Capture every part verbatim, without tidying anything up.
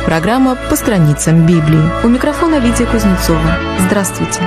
программа «По страницам Библии». У микрофона Лидия Кузнецова. Здравствуйте.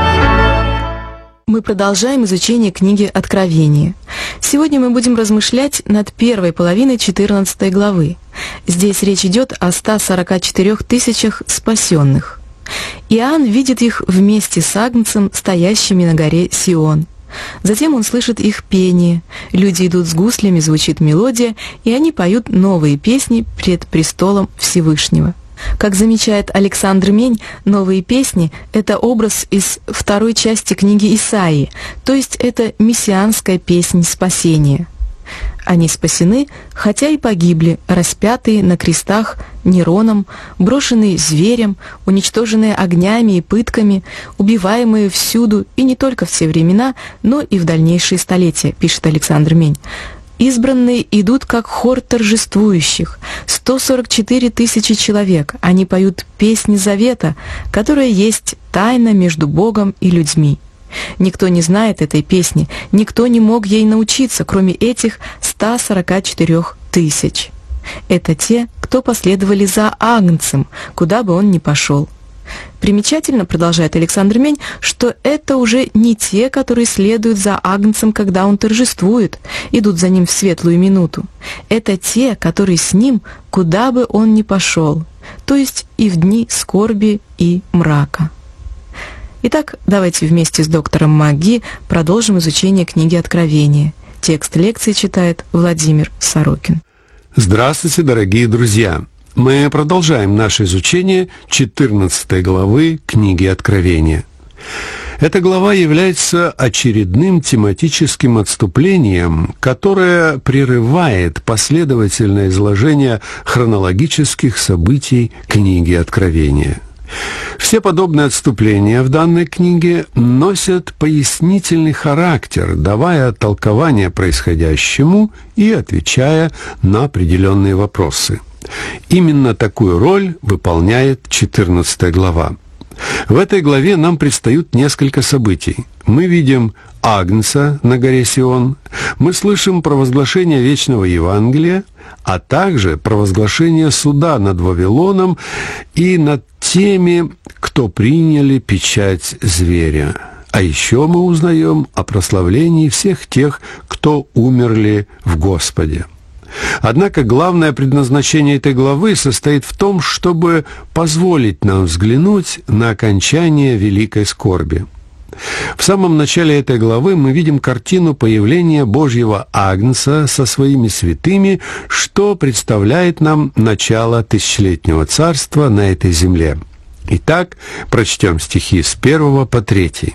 Мы продолжаем изучение книги Откровения. Сегодня мы будем размышлять над первой половиной четырнадцатой главы. Здесь речь идет о ста сорока четырёх тысячах спасенных. Иоанн видит их вместе с Агнцем, стоящими на горе Сион. Затем он слышит их пение. Люди идут с гуслями, звучит мелодия, и они поют новые песни пред престолом Всевышнего. Как замечает Александр Мень, новые песни – это образ из второй части книги Исаии, то есть это мессианская песнь спасения. Они спасены, хотя и погибли, распятые на крестах Нероном, брошенные зверем, уничтоженные огнями и пытками, убиваемые всюду и не только в те времена, но и в дальнейшие столетия, пишет Александр Мень. Избранные идут как хор торжествующих, сто сорок четыре тысячи человек. Они поют песни завета, которая есть тайна между Богом и людьми. Никто не знает этой песни, никто не мог ей научиться, кроме этих ста сорока четырёх тысяч. Это те, кто последовали за Агнцем, куда бы он ни пошел. Примечательно, продолжает Александр Мень, что это уже не те, которые следуют за Агнцем, когда он торжествует, идут за ним в светлую минуту. Это те, которые с ним, куда бы он ни пошел, то есть и в дни скорби и мрака. Итак, давайте вместе с доктором Маги продолжим изучение книги Откровения. Текст лекции читает Владимир Сорокин. Здравствуйте, дорогие друзья! Мы продолжаем наше изучение четырнадцатой главы книги Откровения. Эта глава является очередным тематическим отступлением, которое прерывает последовательное изложение хронологических событий книги Откровения. Все подобные отступления в данной книге носят пояснительный характер, давая толкование происходящему и отвечая на определенные вопросы. Именно такую роль выполняет четырнадцатая глава. В этой главе нам предстают несколько событий. Мы видим Агнца на горе Сион, мы слышим провозглашение вечного Евангелия, а также провозглашение суда над Вавилоном и над теми, кто приняли печать зверя. А еще мы узнаем о прославлении всех тех, кто умерли в Господе. Однако главное предназначение этой главы состоит в том, чтобы позволить нам взглянуть на окончание великой скорби. В самом начале этой главы мы видим картину появления Божьего Агнца со своими святыми, что представляет нам начало тысячелетнего царства на этой земле. Итак, прочтем стихи с первого по третий.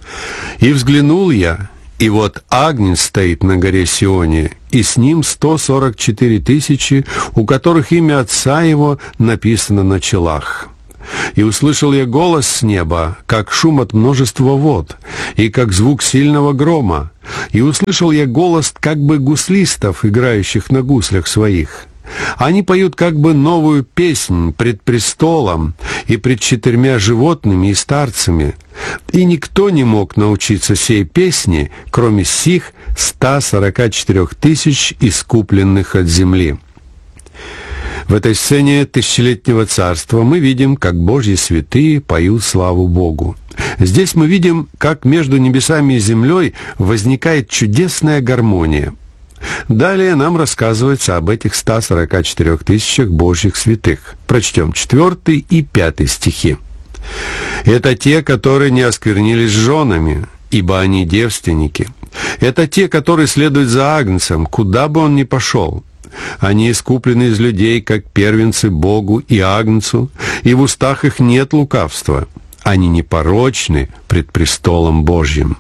«И взглянул я, и вот Агнец стоит на горе Сионе, и с ним сто сорок четыре тысячи, у которых имя Отца Его написано на челах. И услышал я голос с неба, как шум от множества вод, и как звук сильного грома. И услышал я голос как бы гуслистов, играющих на гуслях своих. Они поют как бы новую песнь пред престолом и пред четырьмя животными и старцами. И никто не мог научиться сей песни, кроме сих ста сорока четырёх тысяч искупленных от земли». В этой сцене тысячелетнего царства мы видим, как Божьи святые поют славу Богу. Здесь мы видим, как между небесами и землей возникает чудесная гармония. Далее нам рассказывается об этих ста сорока четырёх тысячах Божьих святых. Прочтем четвертый и пятый стихи. «Это те, которые не осквернились женами, ибо они девственники. Это те, которые следуют за Агнцем, куда бы он ни пошел. Они искуплены из людей, как первенцы Богу и Агнцу, и в устах их нет лукавства. Они непорочны пред престолом Божьим».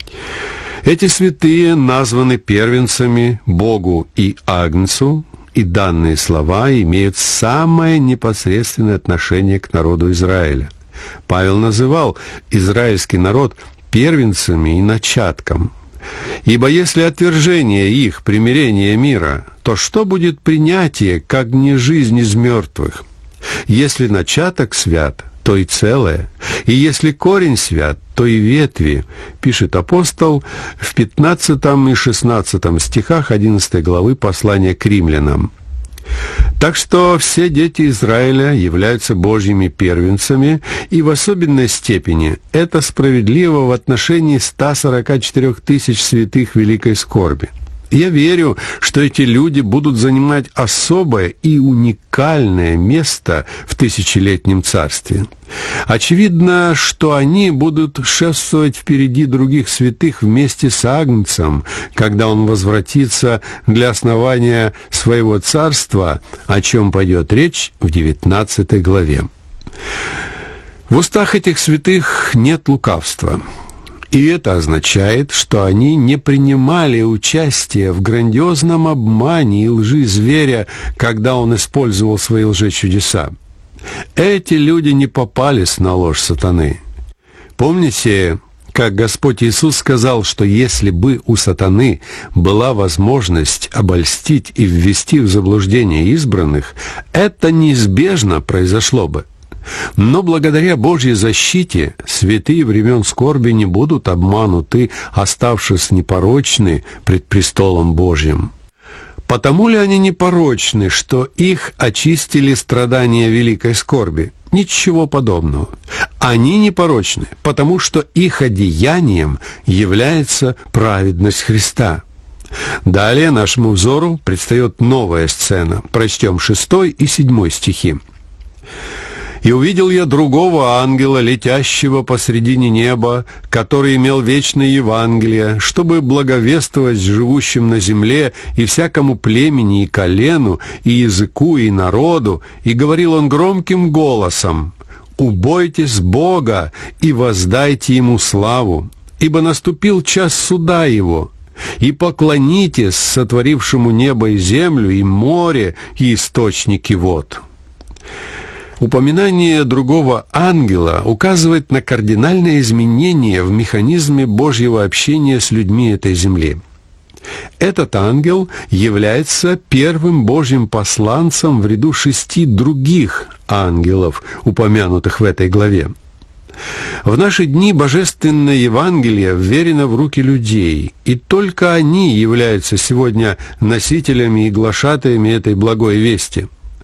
Эти святые названы первенцами Богу и Агнцу, и данные слова имеют самое непосредственное отношение к народу Израиля. Павел называл израильский народ первенцами и начатком. Ибо если отвержение их примирение мира, то что будет принятие, как не жизнь из мертвых? Если начаток свят, то и целое, и если корень свят, то и ветви, пишет апостол в пятнадцатом и шестнадцатом стихах одиннадцатой главы послания к римлянам. Так что все дети Израиля являются Божьими первенцами, и в особенной степени это справедливо в отношении ста сорока четырёх тысяч святых великой скорби. Я верю, что эти люди будут занимать особое и уникальное место в тысячелетнем царстве. Очевидно, что они будут шествовать впереди других святых вместе с Агнцем, когда он возвратится для основания своего царства, о чем пойдет речь в девятнадцатой главе. В устах этих святых нет лукавства. И это означает, что они не принимали участия в грандиозном обмане и лжи зверя, когда он использовал свои лжечудеса. Эти люди не попались на ложь сатаны. Помните, как Господь Иисус сказал, что если бы у сатаны была возможность обольстить и ввести в заблуждение избранных, это неизбежно произошло бы. Но благодаря Божьей защите святые времен скорби не будут обмануты, оставшись непорочны пред престолом Божьим. Потому ли они непорочны, что их очистили страдания великой скорби? Ничего подобного. Они непорочны, потому что их одеянием является праведность Христа. Далее нашему взору предстает новая сцена. Прочтем шестой и седьмой стихи. «И увидел я другого ангела, летящего посредине неба, который имел вечное Евангелие, чтобы благовествовать живущим на земле и всякому племени и колену, и языку, и народу, и говорил он громким голосом: «Убойтесь Бога и воздайте Ему славу, ибо наступил час суда Его, и поклонитесь сотворившему небо и землю, и море, и источники вод». Упоминание другого ангела указывает на кардинальное изменение в механизме Божьего общения с людьми этой земли. Этот ангел является первым Божьим посланцем в ряду шести других ангелов, упомянутых в этой главе. В наши дни Божественное Евангелие вверено в руки людей, и только они являются сегодня носителями и глашатаями этой благой вести.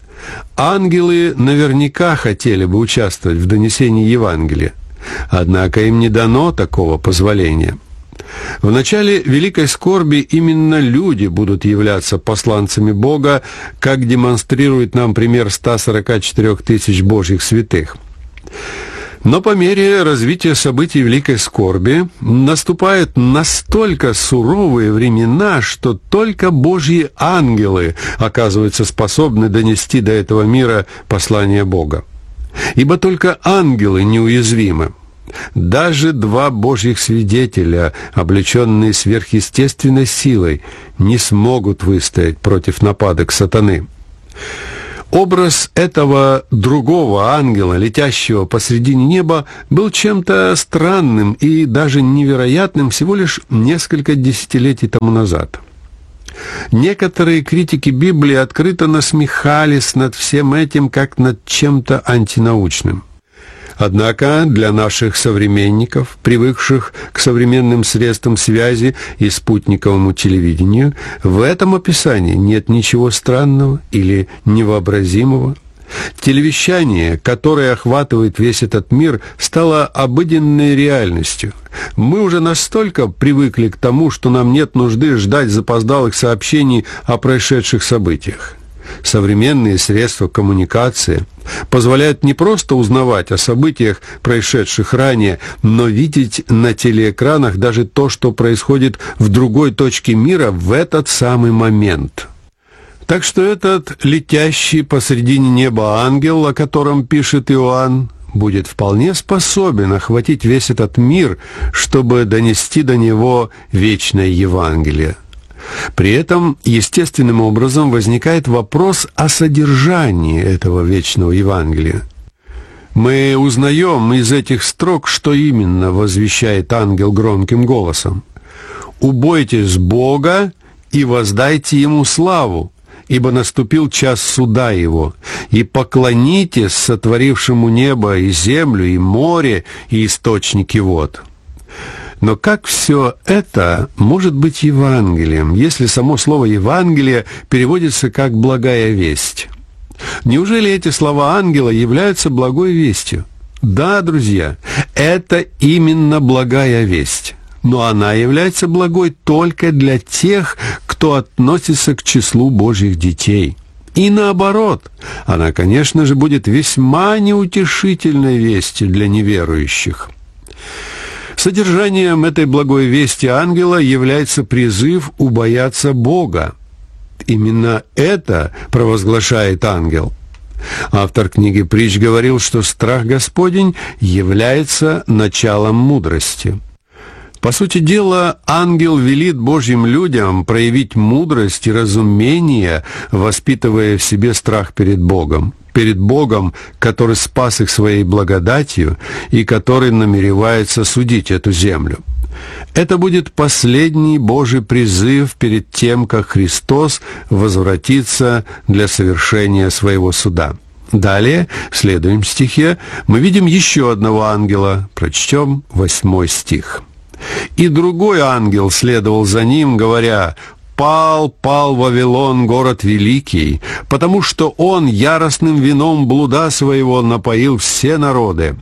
Ангелы наверняка хотели бы участвовать в донесении Евангелия, однако им не дано такого позволения. В начале великой скорби именно люди будут являться посланцами Бога, как демонстрирует нам пример ста сорока четырёх тысяч Божьих святых. Но по мере развития событий великой скорби наступают настолько суровые времена, что только Божьи ангелы оказываются способны донести до этого мира послание Бога. Ибо только ангелы неуязвимы. Даже два Божьих свидетеля, облеченные сверхъестественной силой, не смогут выстоять против нападок сатаны. Образ этого другого ангела, летящего посредине неба, был чем-то странным и даже невероятным всего лишь несколько десятилетий тому назад. Некоторые критики Библии открыто насмехались над всем этим, как над чем-то антинаучным. Однако для наших современников, привыкших к современным средствам связи и спутниковому телевидению, в этом описании нет ничего странного или невообразимого. Телевещание, которое охватывает весь этот мир, стало обыденной реальностью. Мы уже настолько привыкли к тому, что нам нет нужды ждать запоздалых сообщений о происшедших событиях. Современные средства коммуникации позволяют не просто узнавать о событиях, происшедших ранее, но видеть на телеэкранах даже то, что происходит в другой точке мира в этот самый момент. Так что этот летящий посредине неба ангел, о котором пишет Иоанн, будет вполне способен охватить весь этот мир, чтобы донести до него вечное Евангелие. При этом естественным образом возникает вопрос о содержании этого вечного Евангелия. Мы узнаем из этих строк, что именно возвещает ангел громким голосом: «Убойтесь Бога и воздайте Ему славу, ибо наступил час суда Его, и поклонитесь сотворившему небо и землю, и море, и источники вод». Но как все это может быть Евангелием, если само слово «Евангелие» переводится как «благая весть»? Неужели эти слова ангела являются благой вестью? Да, друзья, это именно благая весть. Но она является благой только для тех, кто относится к числу Божьих детей. И наоборот, она, конечно же, будет весьма неутешительной вестью для неверующих. Содержанием этой благой вести ангела является призыв убояться Бога. Именно это провозглашает ангел. Автор книги «Притч» говорил, что страх Господень является началом мудрости. По сути дела, ангел велит Божьим людям проявить мудрость и разумение, воспитывая в себе страх перед Богом. Перед Богом, который спас их своей благодатью и который намеревается судить эту землю. Это будет последний Божий призыв перед тем, как Христос возвратится для совершения своего суда. Далее, в следующем стихе, мы видим еще одного ангела. Прочтем восьмой стих. «И другой ангел следовал за ним, говоря: «Пал, пал Вавилон, город великий, потому что он яростным вином блуда своего напоил все народы».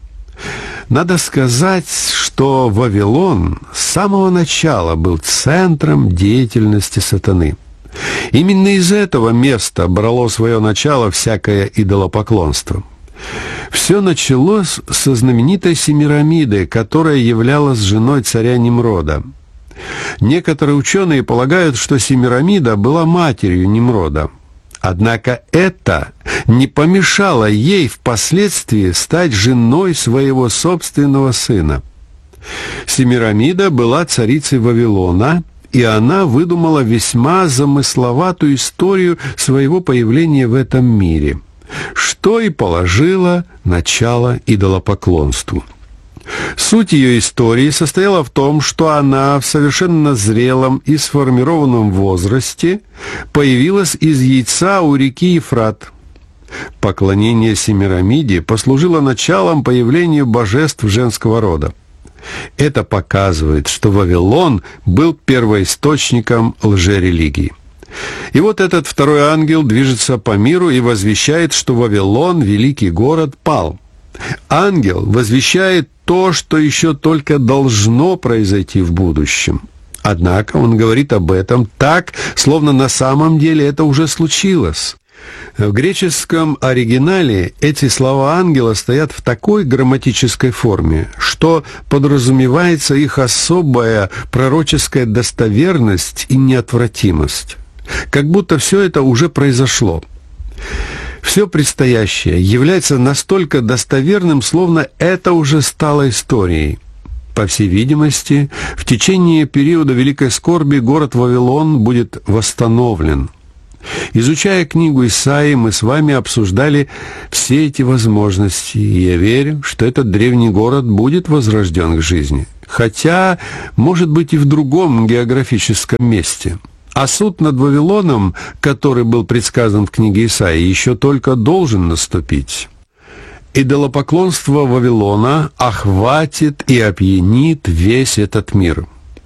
Надо сказать, что Вавилон с самого начала был центром деятельности сатаны. Именно из этого места брало свое начало всякое идолопоклонство. Все началось со знаменитой Семирамиды, которая являлась женой царя Нимрода. Некоторые ученые полагают, что Семирамида была матерью Нимрода. Однако это не помешало ей впоследствии стать женой своего собственного сына. Семирамида была царицей Вавилона, и она выдумала весьма замысловатую историю своего появления в этом мире, что и положило начало идолопоклонству. Суть ее истории состояла в том, что она в совершенно зрелом и сформированном возрасте появилась из яйца у реки Ефрат. Поклонение Семирамиде послужило началом появлению божеств женского рода. Это показывает, что Вавилон был первоисточником лжерелигии. И вот этот второй ангел движется по миру и возвещает, что Вавилон, великий город, пал. Ангел возвещает то, что еще только должно произойти в будущем. Однако он говорит об этом так, словно на самом деле это уже случилось. В греческом оригинале эти слова ангела стоят в такой грамматической форме, что подразумевается их особая пророческая достоверность и неотвратимость. Как будто все это уже произошло. Все предстоящее является настолько достоверным, словно это уже стало историей. По всей видимости, в течение периода Великой Скорби город Вавилон будет восстановлен. Изучая книгу Исаии, мы с вами обсуждали все эти возможности, и я верю, что этот древний город будет возрожден к жизни, хотя, может быть, и в другом географическом месте. А суд над Вавилоном, который был предсказан в книге Исаии, еще только должен наступить. Идолопоклонство Вавилона охватит и опьянит весь этот мир.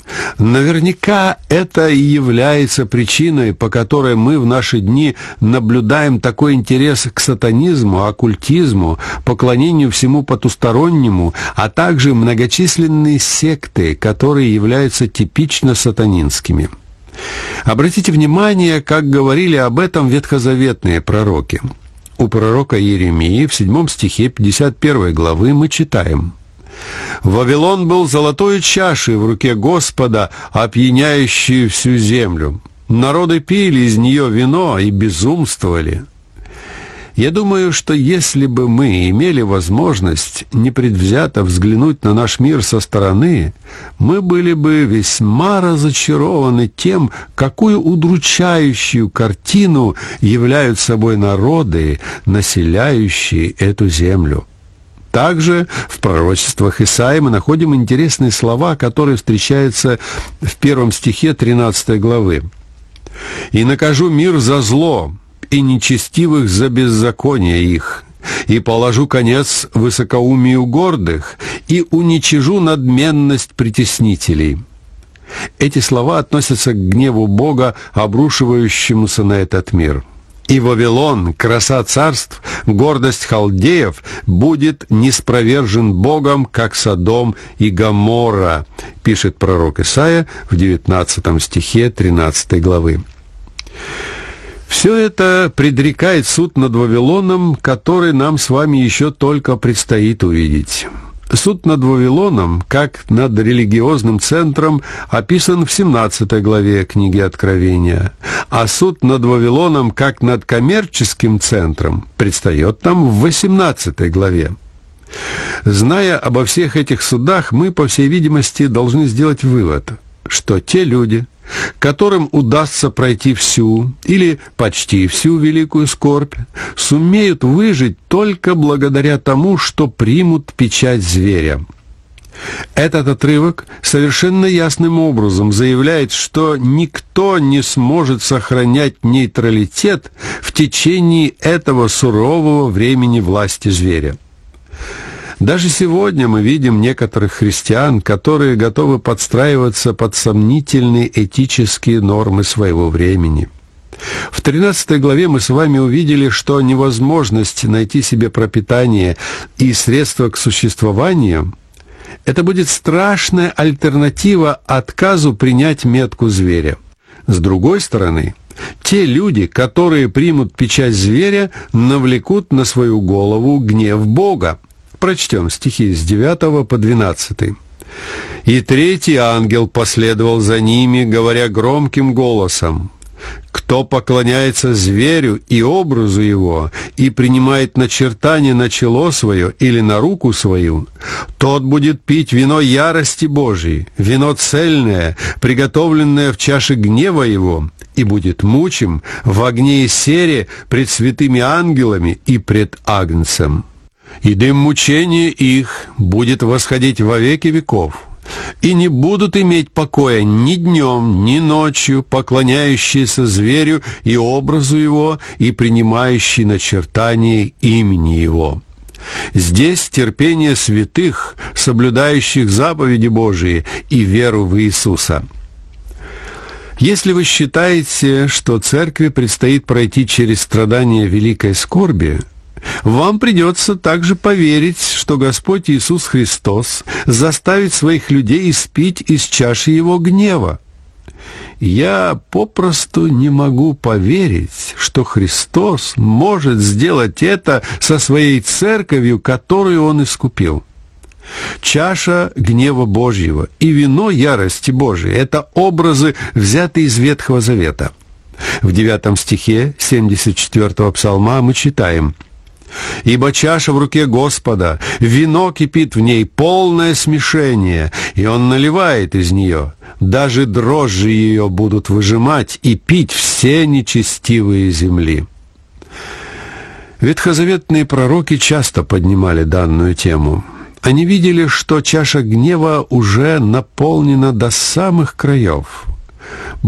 Наверняка это и является причиной, по которой мы в наши дни наблюдаем такой интерес к сатанизму, оккультизму, поклонению всему потустороннему, а также многочисленные секты, которые являются типично сатанинскими. Обратите внимание, как говорили об этом ветхозаветные пророки. У пророка Иеремии в седьмом стихе пятьдесят первой главы мы читаем: «Вавилон был золотой чашей в руке Господа, опьяняющей всю землю. Народы пили из нее вино и безумствовали». Я думаю, что если бы мы имели возможность непредвзято взглянуть на наш мир со стороны, мы были бы весьма разочарованы тем, какую удручающую картину являют собой народы, населяющие эту землю. Также в пророчествах Исаии мы находим интересные слова, которые встречаются в первом стихе тринадцатой главы. «И накажу мир за зло, и нечестивых за беззаконие их, и положу конец высокоумию гордых, и уничижу надменность притеснителей». Эти слова относятся к гневу Бога, обрушивающемуся на этот мир. «И Вавилон, краса царств, гордость халдеев, будет ниспровержен Богом, как Содом и Гоморра», пишет пророк Исаия в девятнадцатом стихе тринадцатой главы. Все это предрекает суд над Вавилоном, который нам с вами еще только предстоит увидеть. Суд над Вавилоном, как над религиозным центром, описан в семнадцатой главе книги Откровения, а суд над Вавилоном, как над коммерческим центром, предстает там в восемнадцатой главе. Зная обо всех этих судах, мы, по всей видимости, должны сделать вывод, что те люди, которым удастся пройти всю или почти всю великую скорбь, сумеют выжить только благодаря тому, что примут печать зверя. Этот отрывок совершенно ясным образом заявляет, что никто не сможет сохранять нейтралитет в течение этого сурового времени власти зверя. Даже сегодня мы видим некоторых христиан, которые готовы подстраиваться под сомнительные этические нормы своего времени. В тринадцатой главе мы с вами увидели, что невозможность найти себе пропитание и средства к существованию – это будет страшная альтернатива отказу принять метку зверя. С другой стороны, те люди, которые примут печать зверя, навлекут на свою голову гнев Бога. Прочтем стихи с девятого по двенадцатый. «И третий ангел последовал за ними, говоря громким голосом: кто поклоняется зверю и образу его, и принимает начертание на чело свое или на руку свою, тот будет пить вино ярости Божией, вино цельное, приготовленное в чаше гнева его, и будет мучим в огне и сере пред святыми ангелами и пред Агнцем. И дым мучения их будет восходить во веки веков, и не будут иметь покоя ни днем, ни ночью поклоняющиеся зверю и образу его, и принимающие начертание имени его». Здесь терпение святых, соблюдающих заповеди Божии и веру в Иисуса. Если вы считаете, что церкви предстоит пройти через страдания великой скорби, вам придется также поверить, что Господь Иисус Христос заставит своих людей испить из чаши Его гнева. Я попросту не могу поверить, что Христос может сделать это со своей церковью, которую Он искупил. Чаша гнева Божьего и вино ярости Божией – это образы, взятые из Ветхого Завета. В девятом стихе семьдесят четвёртого псалма мы читаем: «Ибо чаша в руке Господа, вино кипит в ней, полное смешение, и Он наливает из нее. Даже дрожжи ее будут выжимать и пить все нечестивые земли». Ветхозаветные пророки часто поднимали данную тему. Они видели, что чаша гнева уже наполнена до самых краев.